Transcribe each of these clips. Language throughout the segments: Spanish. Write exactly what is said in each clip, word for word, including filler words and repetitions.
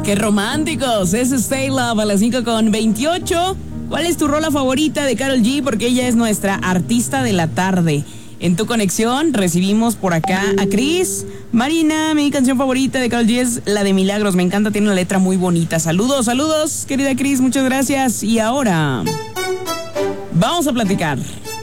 qué románticos. Es Stay Love a las cinco con veintiocho. ¿Cuál es tu rola favorita de Karol G? Porque ella es nuestra artista de la tarde. En tu conexión recibimos por acá a Cris. Marina, mi canción favorita de Karol G es la de Milagros. Me encanta, tiene una letra muy bonita. Saludos, saludos, querida Cris, muchas gracias. Y ahora vamos a platicar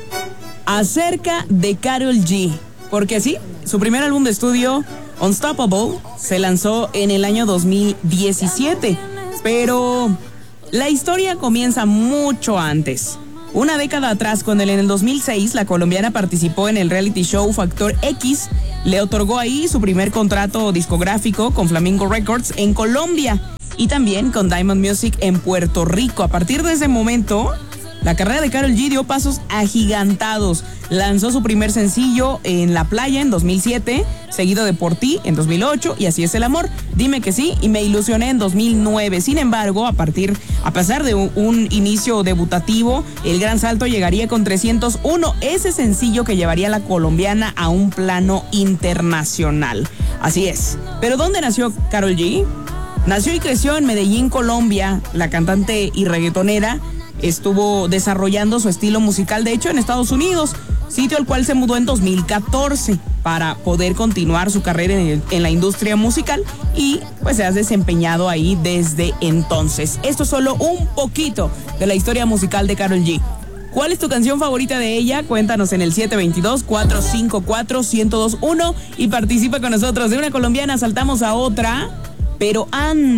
acerca de Karol G. Porque sí, su primer álbum de estudio, Unstoppable, se lanzó en el año dos mil diecisiete. Pero la historia comienza mucho antes. Una década atrás, cuando en el dos mil seis la colombiana participó en el reality show Factor X, le otorgó ahí su primer contrato discográfico con Flamingo Records en Colombia y también con Diamond Music en Puerto Rico. A partir de ese momento, la carrera de Karol G dio pasos agigantados. Lanzó su primer sencillo en La Playa en dos mil siete, seguido de Por Ti en dos mil ocho y Así es el amor, Dime que sí y Me ilusioné en dos mil nueve. Sin embargo, a partir, a pesar de un, un inicio debutativo, el gran salto llegaría con trescientos uno, ese sencillo que llevaría a la colombiana a un plano internacional. Así es. ¿Pero dónde nació Karol G? Nació y creció en Medellín, Colombia. La cantante y reggaetonera estuvo desarrollando su estilo musical, de hecho, en Estados Unidos, sitio al cual se mudó en dos mil catorce para poder continuar su carrera en, el, en la industria musical y pues se ha desempeñado ahí desde entonces. Esto es solo un poquito de la historia musical de Karol G. ¿Cuál es tu canción favorita de ella? Cuéntanos en el siete dos dos, cuatro cinco cuatro, uno cero dos uno y participa con nosotros. De una colombiana saltamos a otra, pero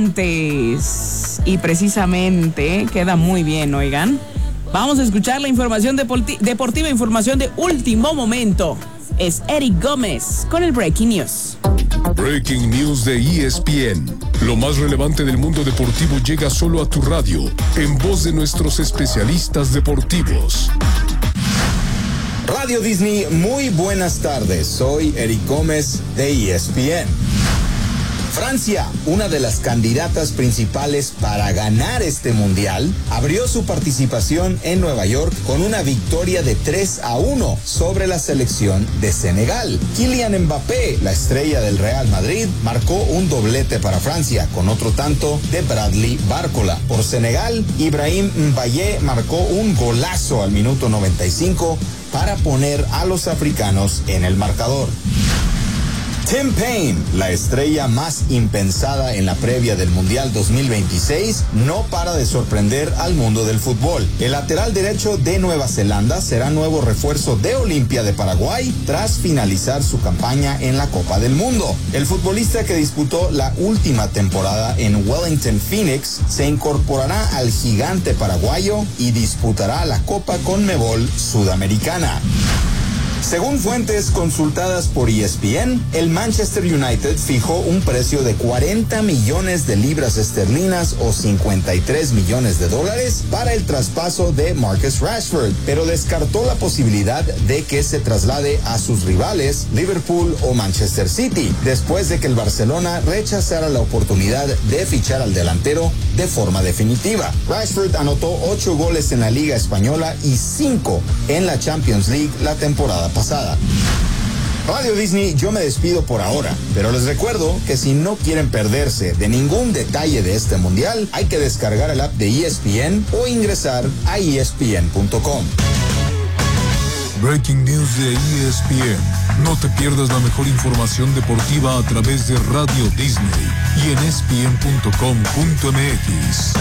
antes, y precisamente, queda muy bien, oigan, vamos a escuchar la información deportiva, información de último momento. Es Eric Gómez con el Breaking News. Breaking News de E S P N. Lo más relevante del mundo deportivo llega solo a tu radio, en voz de nuestros especialistas deportivos. Radio Disney, muy buenas tardes. Soy Eric Gómez de E S P N. Francia, una de las candidatas principales para ganar este mundial, abrió su participación en Nueva York con una victoria de tres a uno sobre la selección de Senegal. Kylian Mbappé, la estrella del Real Madrid, marcó un doblete para Francia con otro tanto de Bradley Barcola. Por Senegal, Ibrahim Mbaye marcó un golazo al minuto noventa y cinco para poner a los africanos en el marcador. Tim Payne, la estrella más impensada en la previa del Mundial dos mil veintiséis, no para de sorprender al mundo del fútbol. El lateral derecho de Nueva Zelanda será nuevo refuerzo de Olimpia de Paraguay tras finalizar su campaña en la Copa del Mundo. El futbolista que disputó la última temporada en Wellington Phoenix se incorporará al gigante paraguayo y disputará la Copa Conmebol Sudamericana. Según fuentes consultadas por E S P N, el Manchester United fijó un precio de cuarenta millones de libras esterlinas o cincuenta y tres millones de dólares para el traspaso de Marcus Rashford, pero descartó la posibilidad de que se traslade a sus rivales Liverpool o Manchester City, después de que el Barcelona rechazara la oportunidad de fichar al delantero de forma definitiva. Rashford anotó ocho goles en la Liga Española y cinco en la Champions League la temporada pasada. Radio Disney, yo me despido por ahora, pero les recuerdo que si no quieren perderse de ningún detalle de este mundial, hay que descargar el app de E S P N o ingresar a E S P N punto com. Breaking News de E S P N. No te pierdas la mejor información deportiva a través de Radio Disney y en E S P N punto com punto M X.